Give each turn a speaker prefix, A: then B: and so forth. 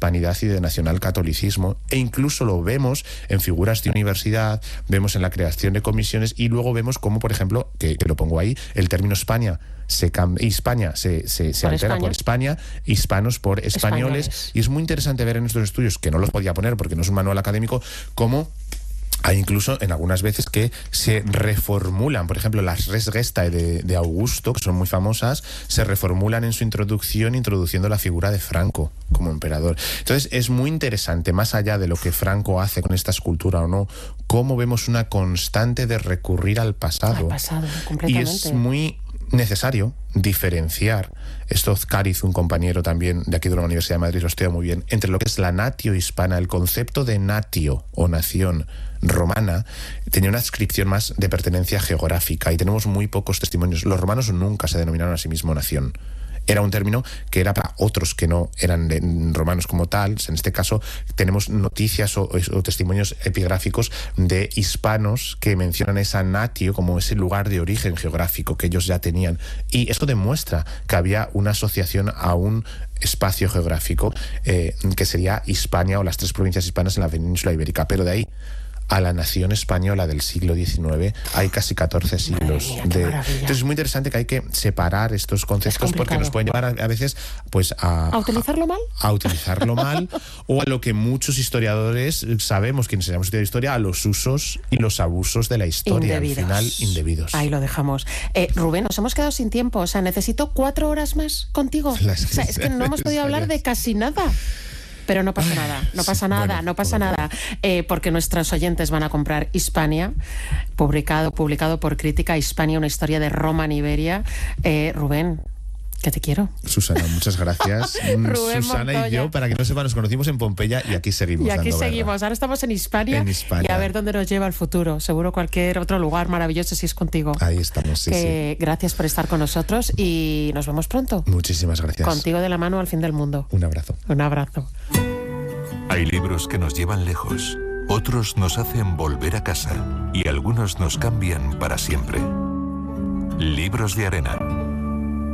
A: hispanidad y de nacionalcatolicismo, e incluso lo vemos en figuras de universidad, vemos en la creación de comisiones, y luego vemos cómo, por ejemplo, que lo pongo ahí, el término España se altera por España, hispanos por españoles. Y es muy interesante ver en estos estudios, que no los podía poner porque no es un manual académico, cómo hay incluso en algunas veces que se reformulan. Por ejemplo, las Res Gestae de Augusto, que son muy famosas, se reformulan en su introducción, introduciendo la figura de Franco como emperador. Entonces es muy interesante, más allá de lo que Franco hace con esta escultura o no, cómo vemos una constante de recurrir al pasado.
B: Al pasado, completamente.
A: Y es muy necesario diferenciar, esto Cáriz, un compañero también de aquí de la Universidad de Madrid, lo estudia muy bien, entre lo que es la natio hispana. El concepto de natio o nación romana tenía una adscripción más de pertenencia geográfica, y tenemos muy pocos testimonios. Los romanos nunca se denominaron a sí mismos nación. Era un término que era para otros que no eran romanos como tal. En este caso tenemos noticias o testimonios epigráficos de hispanos que mencionan esa natio como ese lugar de origen geográfico que ellos ya tenían. Y esto demuestra que había una asociación a un espacio geográfico que sería Hispania, o las 3 provincias hispanas en la península ibérica. Pero de ahí a la nación española del siglo XIX hay casi 14 siglos. Entonces es muy interesante que hay que separar estos conceptos, porque nos pueden llevar a veces pues
B: ¿A utilizarlo mal?
A: A utilizarlo mal, o a lo que muchos historiadores sabemos, quienes enseñamos historia de historia, a los usos y los abusos de la historia, al final indebidos.
B: Ahí lo dejamos. Rubén, nos hemos quedado sin tiempo, o sea, necesito 4 horas más contigo. O sea, es que no hemos podido hablar de casi nada. Pero no pasa nada, no pasa nada, porque nuestros oyentes van a comprar Hispania, publicado por Crítica, Hispania, una historia de Roma en Iberia. Rubén, que te quiero.
A: Susana, muchas gracias. Susana Montoya y yo, para que no sepan, nos conocimos en Pompeya y aquí seguimos.
B: Ahora estamos en Hispania, y a ver dónde nos lleva el futuro. Seguro cualquier otro lugar maravilloso si es contigo.
A: Ahí estamos, sí.
B: Gracias por estar con nosotros y nos vemos pronto.
A: Muchísimas gracias.
B: Contigo de la mano al fin del mundo.
A: Un abrazo.
B: Un abrazo.
C: Hay libros que nos llevan lejos, otros nos hacen volver a casa y algunos nos cambian para siempre. Libros de Arena.